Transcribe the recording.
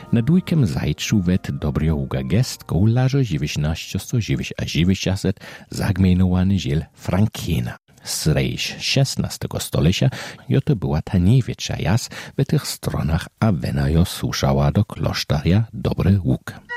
Na dujkem zajču wet dobrioga gest kołlarze 1990 zagmenowany ziel Frankena. Srejś XVI stolecia to była ta największa jas w tych stronach, a wena jo suszała do klosztarja Dobry Łuk.